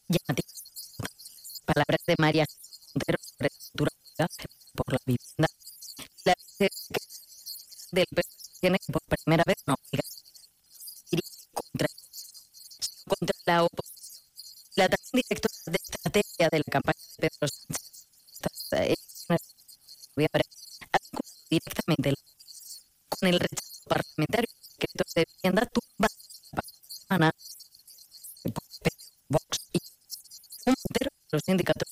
llamativa palabras de María Montero sobre cultura por la vivienda. La del tiene por primera vez no contra la oposición. La también directora de estrategia de la campaña de Pedro Sánchez directamente con el rechazo parlamentario que de vivienda tumba Vox y los sindicatos